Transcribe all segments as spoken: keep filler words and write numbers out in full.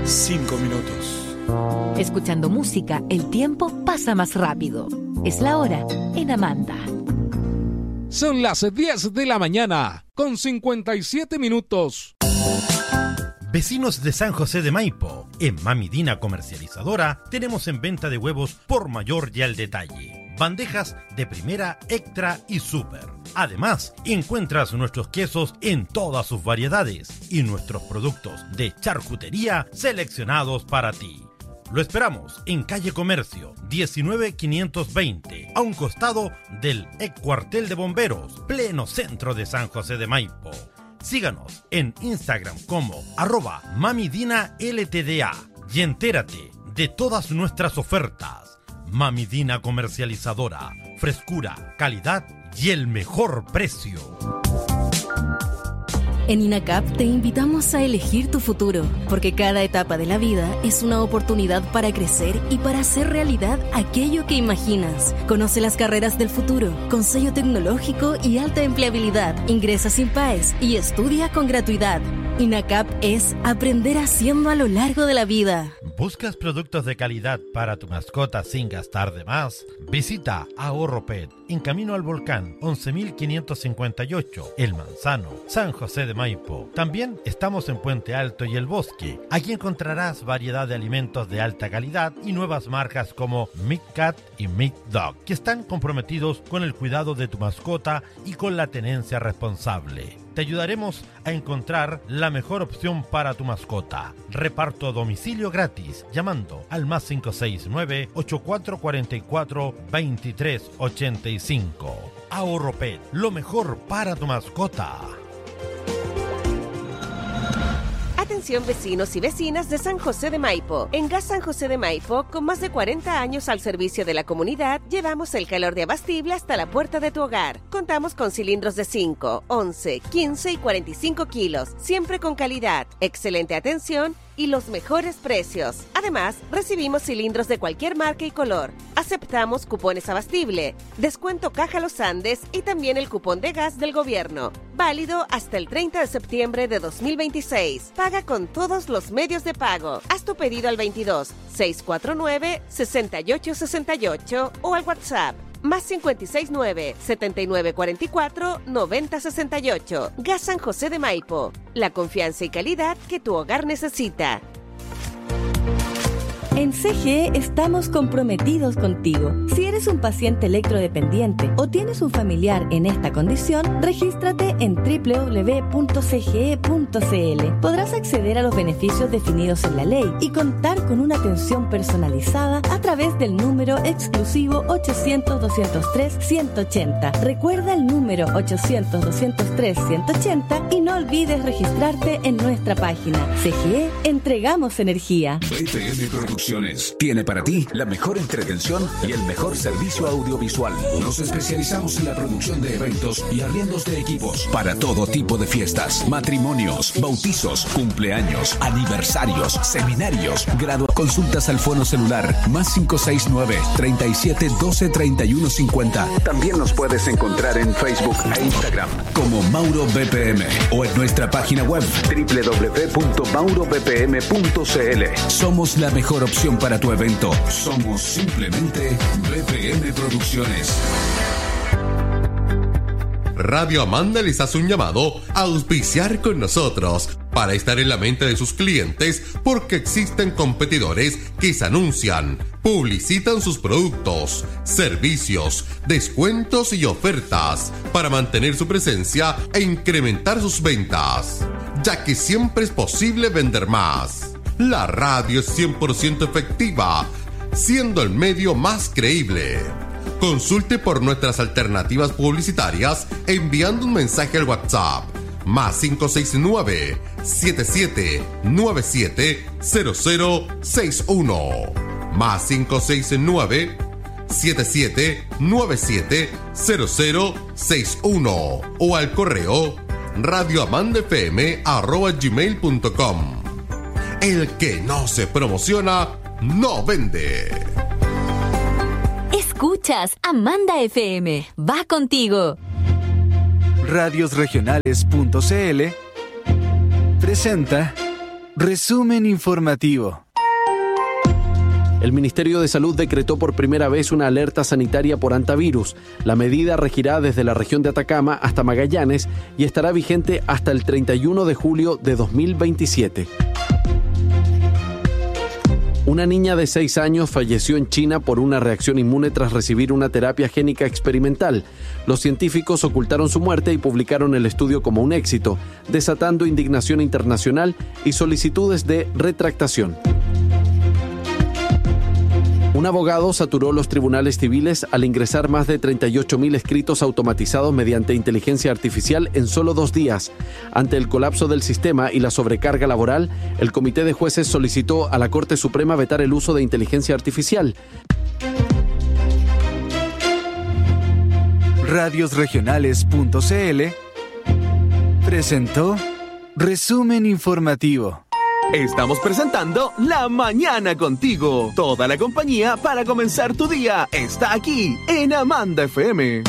cinco minutos. Escuchando música, el tiempo pasa más rápido. Es la hora en Amanda. Son las diez de la mañana, con cincuenta y siete minutos. Vecinos de San José de Maipo, en Mami Dina Comercializadora tenemos en venta de huevos por mayor y al detalle. Bandejas de primera, extra y super. Además, encuentras nuestros quesos en todas sus variedades y nuestros productos de charcutería seleccionados para ti. Lo esperamos en calle Comercio diecinueve quinientos veinte, a un costado del ex cuartel de bomberos, pleno centro de San José de Maipo. Síganos en Instagram como arroba mamidinaltda y entérate de todas nuestras ofertas. Mami Dina Comercializadora, frescura, calidad y el mejor precio. En INACAP te invitamos a elegir tu futuro, porque cada etapa de la vida es una oportunidad para crecer y para hacer realidad aquello que imaginas. Conoce las carreras del futuro, con sello tecnológico y alta empleabilidad. Ingresa sin PAES y estudia con gratuidad. INACAP es aprender haciendo a lo largo de la vida. ¿Buscas productos de calidad para tu mascota sin gastar de más? Visita Ahorro Pet en Camino al Volcán once mil quinientos cincuenta y ocho, El Manzano, San José de Maipo. También estamos en Puente Alto y El Bosque. Aquí encontrarás variedad de alimentos de alta calidad y nuevas marcas como Meat Cat y Meat Dog, que están comprometidos con el cuidado de tu mascota y con la tenencia responsable. Te ayudaremos a encontrar la mejor opción para tu mascota. Reparto a domicilio gratis llamando al más cinco seis nueve, ocho cuatro cuatro cuatro, dos tres ocho cinco. Ahorro Pet, lo mejor para tu mascota. Atención vecinos y vecinas de San José de Maipo. En Gas San José de Maipo, con más de cuarenta años al servicio de la comunidad, llevamos el calor de abastible hasta la puerta de tu hogar. Contamos con cilindros de cinco, once, quince y cuarenta y cinco kilos, siempre con calidad, excelente atención y los mejores precios. Además, recibimos cilindros de cualquier marca y color. Aceptamos cupones abastible, descuento Caja Los Andes y también el cupón de gas del gobierno. Válido hasta el treinta de septiembre de dos mil veintiséis. Paga con todos los medios de pago. Haz tu pedido al veintidós, seiscientos cuarenta y nueve, sesenta y ocho sesenta y ocho o al WhatsApp. Más cinco seis nueve, setenta y nueve cuarenta y cuatro, noventa sesenta y ocho. Gas San José de Maipo. La confianza y calidad que tu hogar necesita. En C G E estamos comprometidos contigo. Si eres un paciente electrodependiente o tienes un familiar en esta condición, regístrate en doble u doble u doble u punto c g e punto c l. Podrás acceder a los beneficios definidos en la ley y contar con una atención personalizada a través del número exclusivo ochocientos, doscientos tres, ciento ochenta. Recuerda el número ochocientos, doscientos tres, ciento ochenta y no olvides registrarte en nuestra página. C G E, entregamos energía. B P M Producciones tiene para ti la mejor entretención y el mejor servicio audiovisual. Nos especializamos en la producción de eventos y arriendos de equipos para todo tipo de fiestas, matrimonios, bautizos, cumpleaños, aniversarios, seminarios, grado. Consultas al fono celular más cinco seis nueve, treinta y siete, doce, treinta y uno cincuenta. También nos puedes encontrar en Facebook e Instagram como Mauro B P M o en nuestra página web doble u doble u doble u punto mauro b p m punto c l. Somos la mejor opción para tu evento. Somos simplemente B P M Producciones. Radio Amanda les hace un llamado a auspiciar con nosotros para estar en la mente de sus clientes, porque existen competidores que se anuncian, publicitan sus productos, servicios, descuentos y ofertas para mantener su presencia e incrementar sus ventas, ya que siempre es posible vender más. La radio es cien por ciento efectiva, siendo el medio más creíble. Consulte por nuestras alternativas publicitarias enviando un mensaje al WhatsApp más cinco seis nueve, siete siete nueve siete, cero cero seis uno más cinco seis nueve, siete siete nueve siete, cero cero seis uno o al correo radioamandafm arroba gmail punto com. El que no se promociona, no vende. Escuchas Amanda F M. Va contigo. Radios Regionales punto c l presenta Resumen informativo. El Ministerio de Salud decretó por primera vez una alerta sanitaria por hantavirus. La medida regirá desde la región de Atacama hasta Magallanes y estará vigente hasta el treinta y uno de julio de dos mil veintisiete. Una niña de seis años falleció en China por una reacción inmune tras recibir una terapia génica experimental. Los científicos ocultaron su muerte y publicaron el estudio como un éxito, desatando indignación internacional y solicitudes de retractación. Un abogado saturó los tribunales civiles al ingresar más de treinta y ocho mil escritos automatizados mediante inteligencia artificial en solo dos días. Ante el colapso del sistema y la sobrecarga laboral, el Comité de Jueces solicitó a la Corte Suprema vetar el uso de inteligencia artificial. Radiosregionales punto c l presentó Resumen Informativo. Estamos presentando La Mañana Contigo. Toda la compañía para comenzar tu día está aquí en Amanda F M.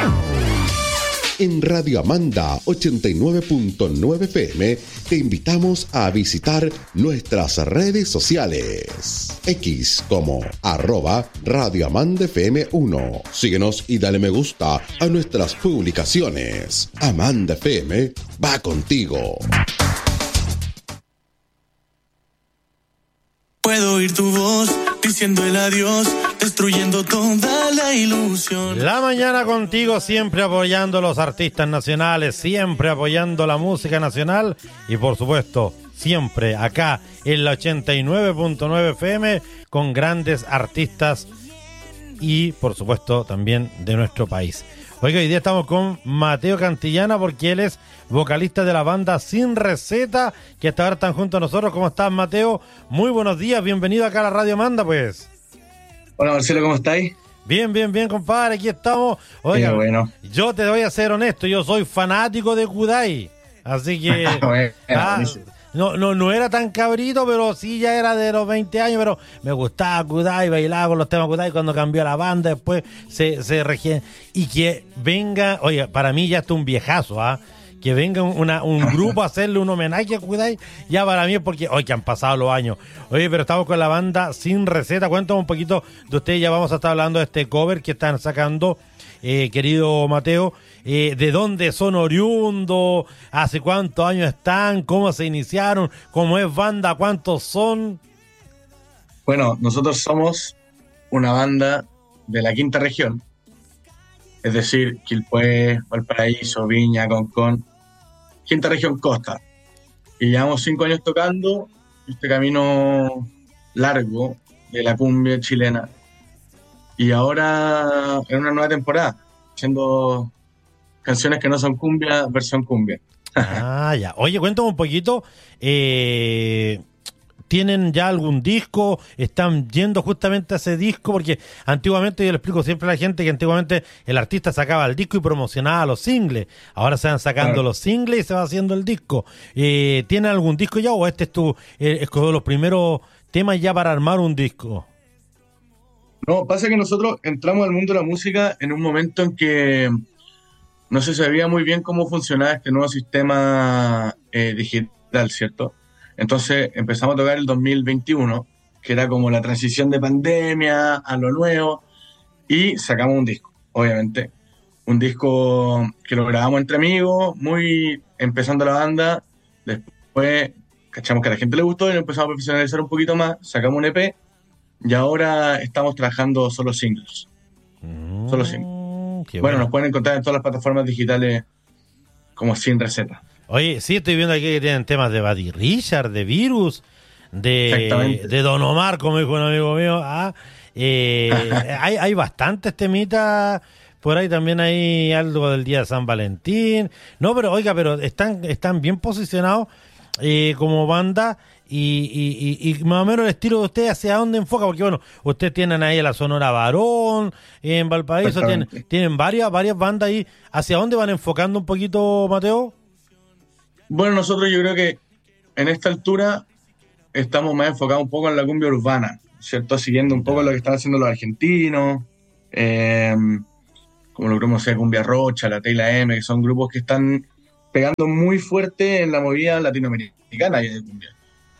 En Radio Amanda ochenta y nueve punto nueve F M te invitamos a visitar nuestras redes sociales. X como arroba Radio Amanda F M uno. Síguenos y dale me gusta a nuestras publicaciones. Amanda F M va contigo. Puedo oír tu voz diciendo el adiós, destruyendo toda la ilusión. La mañana contigo, siempre apoyando a los artistas nacionales, siempre apoyando la música nacional y por supuesto, siempre acá en la ochenta y nueve punto nueve F M con grandes artistas y por supuesto también de nuestro país. Oiga, hoy día estamos con Mateo Cantillana porque él es vocalista de la banda Sin Receta, que hasta ahora están junto a nosotros. ¿Cómo estás, Mateo? Muy buenos días, bienvenido acá a la Radio Amanda, pues. Hola, Marcelo, ¿cómo estáis? Bien, bien, bien, compadre, aquí estamos. Oiga, bueno. Yo te voy a ser honesto, yo soy fanático de Kudai, así que... bueno, ah, no, no, no era tan cabrito, pero sí ya era de los veinte años, pero me gustaba Kudai, bailaba con los temas Kudai cuando cambió la banda, después se, se regió. Y que venga, oiga, para mí ya está un viejazo, ¿ah? ¿eh? Que venga una, un grupo a hacerle un homenaje a Kudai, ya para mí es porque, hoy que han pasado los años. Oye, pero estamos con la banda Sin Receta. Cuéntame un poquito de ustedes, ya vamos a estar hablando de este cover que están sacando, eh, querido Mateo. Eh, ¿De dónde son oriundos? ¿Hace cuántos años están? ¿Cómo se iniciaron? ¿Cómo es banda? ¿Cuántos son? Bueno, nosotros somos una banda de la quinta región, es decir, Quilpué, Valparaíso, Viña, Concón, quinta región costa. Y llevamos cinco años tocando este camino largo de la cumbia chilena. Y ahora en una nueva temporada, haciendo canciones que no son cumbia, versión cumbia. Ah, ya. Oye, cuéntame un poquito, eh, ¿tienen ya algún disco? ¿Están yendo justamente a ese disco? Porque antiguamente, yo le explico siempre a la gente que antiguamente el artista sacaba el disco y promocionaba los singles. Ahora se van sacando claro. los singles y se va haciendo el disco. Eh, ¿Tienen algún disco ya o este es tu eh, es como los primeros temas ya para armar un disco? No, pasa que nosotros entramos al mundo de la música en un momento en que no se sabía muy bien cómo funcionaba este nuevo sistema eh, digital, ¿cierto? Entonces empezamos a tocar el dos mil veintiuno, que era como la transición de pandemia a lo nuevo, y sacamos un disco, obviamente. Un disco que lo grabamos entre amigos, muy empezando la banda. Después cachamos que a la gente le gustó y lo empezamos a profesionalizar un poquito más. Sacamos un E P y ahora estamos trabajando solo singles. Mm, solo singles. Bueno, bueno, nos pueden encontrar en todas las plataformas digitales como Sin Receta. Oye, sí, estoy viendo aquí que tienen temas de Buddy Richard, de Virus, de, de Don Omar, como dijo un amigo mío. Ah, eh, hay, hay bastantes temitas, por ahí también hay algo del día de San Valentín. No, pero oiga, pero están, están bien posicionados eh, como banda y, y, y, y más o menos el estilo de ustedes, ¿hacia dónde enfoca? Porque bueno, ustedes tienen ahí la Sonora Varón, en Valparaíso, tienen, tienen varias, varias bandas ahí. ¿Hacia dónde van enfocando un poquito, Mateo? Bueno, nosotros yo creo que en esta altura estamos más enfocados un poco en la cumbia urbana, ¿cierto? Siguiendo un poco lo que están haciendo los argentinos, eh, como los grupos de Cumbia Rocha, la Teila M, que son grupos que están pegando muy fuerte en la movida latinoamericana y de cumbia.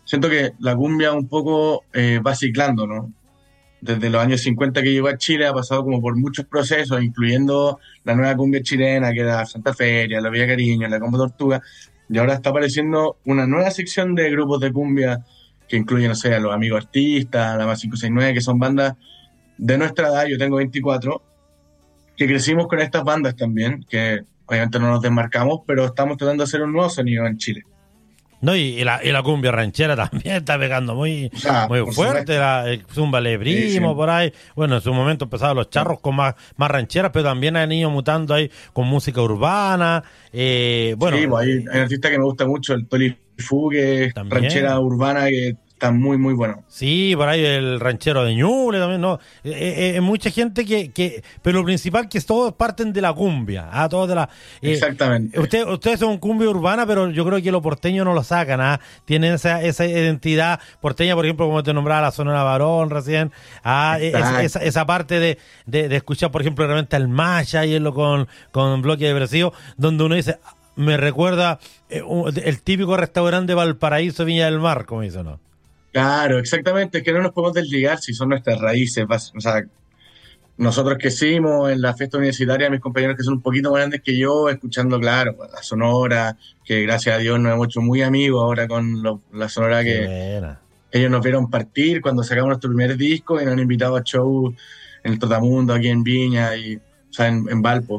siento que la cumbia un poco eh, va ciclando, ¿no? Desde los años cincuenta que llegó a Chile ha pasado como por muchos procesos, incluyendo la nueva cumbia chilena, que era Santa Feria, la Villa Cariño, la Combo Tortuga, y ahora está apareciendo una nueva sección de grupos de cumbia que incluye, no sé, a los Amigos Artistas, la Más cinco seis nueve, que son bandas de nuestra edad, yo tengo veinticuatro, que crecimos con estas bandas también, que obviamente no nos desmarcamos, pero estamos tratando de hacer un nuevo sonido en Chile. No, y, y, la, y la cumbia ranchera también está pegando muy, o sea, muy fuerte, la, el Zumba Le Primo, sí, sí. por ahí. Bueno, en su momento empezaban los charros con más, más rancheras, pero también han ido mutando ahí con música urbana. Eh, bueno, sí, pues hay, hay un artista que me gusta mucho, el Toli Fu, que es ranchera urbana, que está muy, muy bueno. Sí, por ahí el ranchero de Ñuble también, ¿no? Eh, eh, eh, mucha gente que, que... Pero lo principal que todos parten de la cumbia, ¿ah? Todos de la... Eh, Exactamente. Usted, ustedes son cumbia urbana, pero yo creo que los porteños no lo sacan, ¿ah? Tienen esa, esa identidad porteña, por ejemplo, como te nombraba la Sonora Varón recién, ¿ah? Esa, esa, esa parte de, de, de escuchar, por ejemplo, realmente al Maya y él con, con Bloque Depresivo, donde uno dice... Me recuerda eh, el típico restaurante de Valparaíso, Viña del Mar, como dice, ¿no? Claro, exactamente, es que no nos podemos desligar si son nuestras raíces. O sea, nosotros crecimos en la fiesta universitaria, mis compañeros que son un poquito más grandes que yo, escuchando, claro, la Sonora, que gracias a Dios nos hemos hecho muy amigos ahora con lo, la Sonora, que buena. Ellos nos vieron partir cuando sacamos nuestro primer disco y nos han invitado a shows en el Trotamundo, aquí en Viña, y, o sea, en, en Valpo.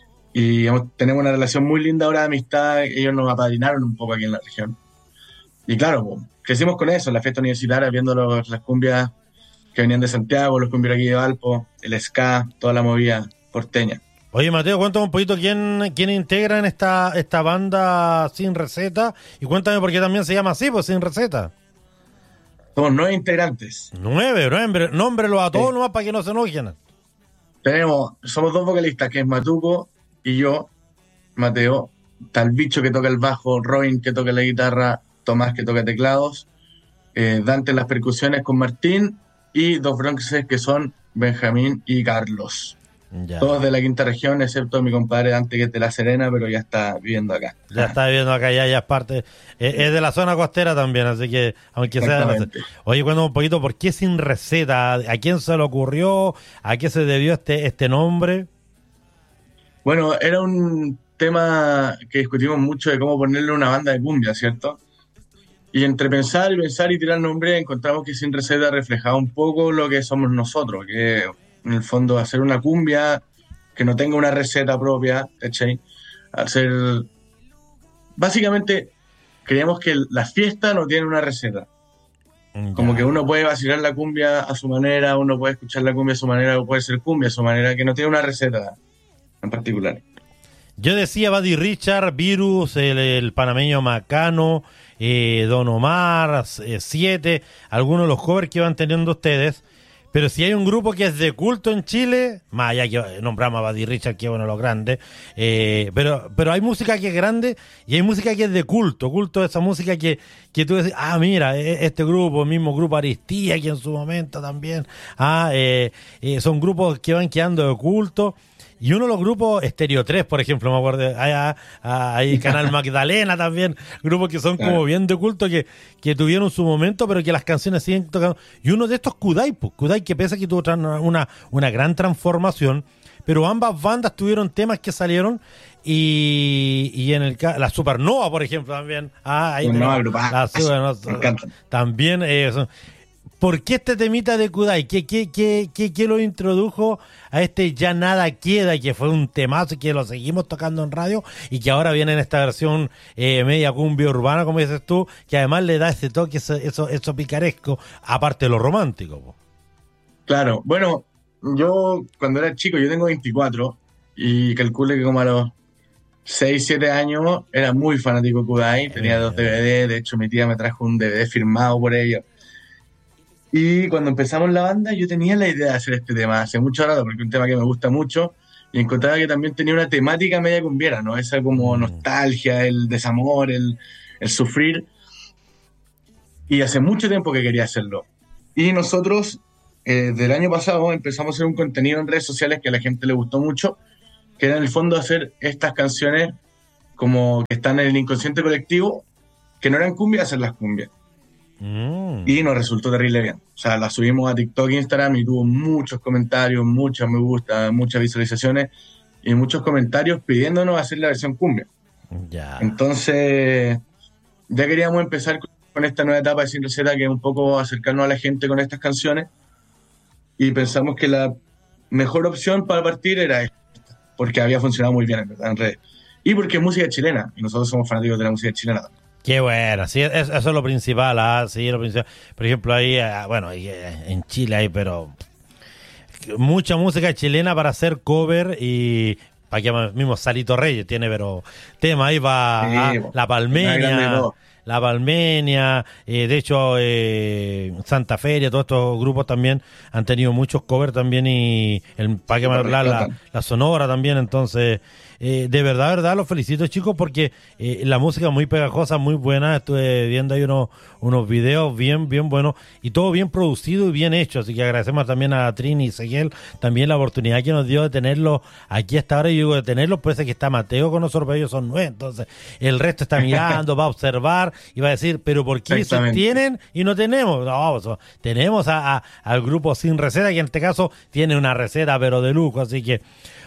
Y hemos, tenemos una relación muy linda ahora de amistad, ellos nos apadrinaron un poco aquí en la región. Y claro, pues, crecimos con eso, en la fiesta universitaria, viendo los, las cumbias que venían de Santiago, los cumbias aquí de Valpo, el ska, toda la movida porteña. Oye, Mateo, cuéntame un poquito quién, quién integra en esta, esta banda Sin Receta, y cuéntame por qué también se llama así, pues Sin Receta. Somos nueve integrantes. Nueve, nueve, nómbrelos a todos sí. Nomás para que no se enojen. Tenemos, somos dos vocalistas, que es Matuco y yo, Mateo, está el Bicho que toca el bajo, Robin que toca la guitarra, Tomás que toca teclados, eh, Dante en las percusiones con Martín y dos bronces que son Benjamín y Carlos. Ya. Todos de la quinta región, excepto mi compadre Dante que es de La Serena, pero ya está viviendo acá. Ya está viviendo acá, ya, ya es parte, eh, es de la zona costera también, así que aunque sea... No sé. Oye, cuéntame un poquito, ¿por qué Sin Receta? ¿A quién se le ocurrió? ¿A qué se debió este, este nombre? Bueno, era un tema que discutimos mucho de cómo ponerle una banda de cumbia, ¿cierto? Y entre pensar y pensar y tirar nombre, encontramos que Sin Receta reflejaba un poco lo que somos nosotros, que en el fondo hacer una cumbia que no tenga una receta propia, ¿cachai? Hacer... Básicamente, creíamos que la fiesta no tiene una receta. Ya. Como que uno puede vacilar la cumbia a su manera, uno puede escuchar la cumbia a su manera, o puede ser cumbia a su manera, que no tiene una receta en particular. Yo decía Buddy Richard, Virus, el, el panameño Macano, eh, Don Omar, eh, Siete, algunos de los covers que van teniendo ustedes, pero si hay un grupo que es de culto en Chile, más allá que nombramos a Buddy Richard, que es uno de los grandes, eh, pero, pero hay música que es grande y hay música que es de culto, culto de esa música que, que tú decís, ah, mira, este grupo, el mismo grupo Aristía, que en su momento también, ah, eh, eh, son grupos que van quedando de culto. Y uno de los grupos, Estéreo tres, por ejemplo, me acuerdo, hay, hay Canal Magdalena también, grupos que son como bien de culto, que, que tuvieron su momento, pero que las canciones siguen tocando. Y uno de estos, Kudai, pues, Kudai, que pese a que tuvo una, una gran transformación, pero ambas bandas tuvieron temas que salieron, y, y en el la Supernova, por ejemplo, también. Ah, ahí no, tenemos, la Supernova, también eh, son, ¿por qué este temita de Kudai? ¿Qué, qué, qué, qué, qué lo introdujo a este Ya Nada Queda, que fue un temazo que lo seguimos tocando en radio y que ahora viene en esta versión eh, media cumbia urbana, como dices tú, que además le da ese toque, eso, eso, eso picaresco, aparte de lo romántico? Po. Claro, bueno, yo cuando era chico, yo tengo veinticuatro y calcule que como a los seis, siete años era muy fanático de Kudai, tenía eh, dos D V D, de hecho mi tía me trajo un D V D firmado por ellos. Y cuando empezamos la banda yo tenía la idea de hacer este tema hace mucho rato, porque es un tema que me gusta mucho y encontraba que también tenía una temática media cumbiera, ¿no? Esa como nostalgia, el desamor, el, el sufrir. Y hace mucho tiempo que quería hacerlo. Y nosotros, eh, del año pasado, empezamos a hacer un contenido en redes sociales que a la gente le gustó mucho, que era en el fondo hacer estas canciones como que están en el inconsciente colectivo, que no eran cumbias, hacer las cumbias. Mm. Y nos resultó terrible bien. O sea, la subimos a TikTok e Instagram y tuvo muchos comentarios, muchas me gusta, muchas visualizaciones y muchos comentarios pidiéndonos hacer la versión cumbia. Ya. Entonces, ya queríamos empezar con esta nueva etapa de Sin Receta, que es un poco acercarnos a la gente con estas canciones. Y pensamos que la mejor opción para partir era esta, porque había funcionado muy bien en, verdad, en redes. Y porque es música chilena, y nosotros somos fanáticos de la música chilena también. Qué bueno, sí, es, eso es lo principal, ¿ah? Sí, lo principal. Por ejemplo, ahí, bueno, ahí, en Chile hay, pero mucha música chilena para hacer cover y para que mismo Salito Reyes tiene, pero tema ahí va sí, ¿ah? La Palmeña, la Palmeña, eh, de hecho eh, Santa Feria, todos estos grupos también han tenido muchos covers también y el para que hablar la, la Sonora también, entonces eh, de verdad, verdad, los felicito chicos porque eh, la música es muy pegajosa, muy buena, estuve viendo ahí unos, unos videos bien, bien buenos y todo bien producido y bien hecho, así que agradecemos también a Trini y Seguel también la oportunidad que nos dio de tenerlos aquí hasta ahora, y digo de tenerlos, parece que está Mateo con nosotros, pero ellos son nueve, entonces el resto está mirando, va a observar y va a decir, pero ¿por qué se tienen y no tenemos? No, pues, tenemos a, a, al grupo Sin Receta, que en este caso tiene una receta pero de lujo, así que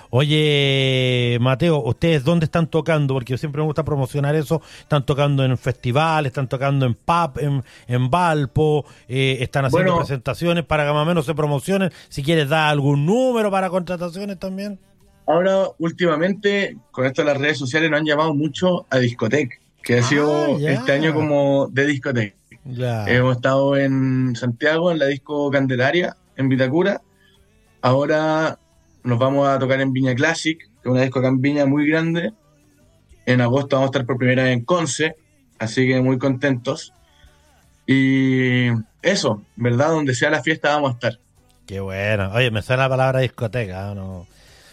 oye, Mateo, ¿ustedes dónde están tocando? Porque siempre me gusta promocionar eso. ¿Están tocando en festivales? ¿Están tocando en pub, en, en Valpo? Eh, ¿Están haciendo bueno, presentaciones para que más o menos se promocionen? Si quieres dar algún número para contrataciones también. Ahora, últimamente, con esto de las redes sociales nos han llamado mucho a discoteca, que ha sido ah, este año como de discoteca. Ya. Hemos estado en Santiago, en la disco Candelaria, en Vitacura. Ahora nos vamos a tocar en Viña Classic, que es una disco acá en Viña muy grande. En agosto vamos a estar por primera vez en Conce, así que muy contentos. Y eso, ¿verdad? Donde sea la fiesta vamos a estar. Qué bueno. Oye, me suena la palabra discoteca, ¿no?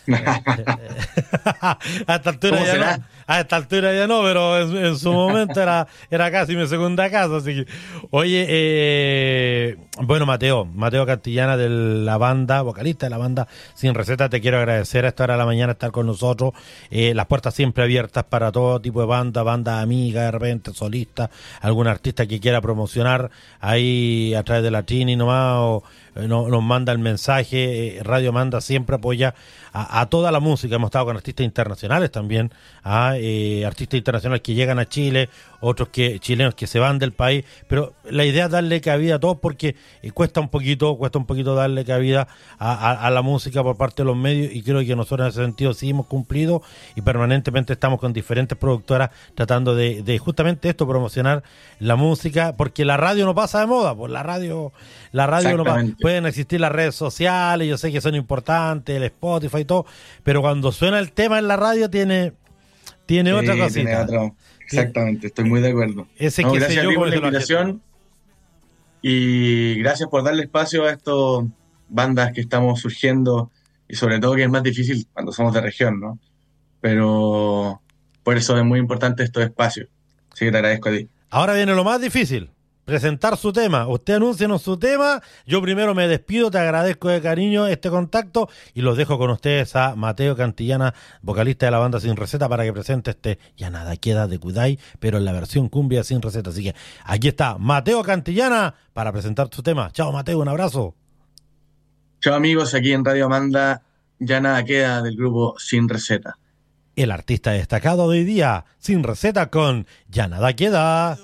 a esta altura ya no, a esta altura ya no, pero en, en su momento era, era casi mi segunda casa, así que oye, eh, bueno Mateo, Mateo Cantillana de la banda, vocalista de la banda Sin Receta, te quiero agradecer a esta hora de la mañana estar con nosotros, eh, las puertas siempre abiertas para todo tipo de banda, banda amiga, de repente solista, algún artista que quiera promocionar ahí a través de la Trini nomás o No, nos manda el mensaje, eh, Radio Manda siempre apoya a, a toda la música, hemos estado con artistas internacionales también, a, eh, artistas internacionales que llegan a Chile, otros que chilenos que se van del país, pero la idea es darle cabida a todos porque eh, cuesta un poquito, cuesta un poquito darle cabida a, a, a la música por parte de los medios y creo que nosotros en ese sentido sí hemos cumplido y permanentemente estamos con diferentes productoras tratando de, de justamente esto, promocionar la música, porque la radio no pasa de moda, pues la radio, la radio no pasa. Pueden existir las redes sociales, yo sé que son importantes, el Spotify y todo, pero cuando suena el tema en la radio tiene, tiene sí, otra cosita. Tiene otro. Exactamente, estoy muy de acuerdo. Ese no, que gracias yo, a ti por la invitación y gracias por darle espacio a estas bandas que estamos surgiendo y sobre todo que es más difícil cuando somos de región, ¿no? Pero por eso es muy importante estos espacios. Así que te agradezco a ti. Ahora viene lo más difícil. Presentar su tema. Usted anúncienos su tema. Yo primero me despido, te agradezco de cariño este contacto y los dejo con ustedes a Mateo Cantillana, vocalista de la banda Sin Receta, para que presente este Ya Nada Queda de Kudai, pero en la versión cumbia Sin Receta. Así que aquí está Mateo Cantillana para presentar su tema. Chao Mateo, un abrazo. Chao amigos, aquí en Radio Amanda, Ya Nada Queda del grupo Sin Receta. El artista destacado de hoy día, Sin Receta con Ya Nada Queda.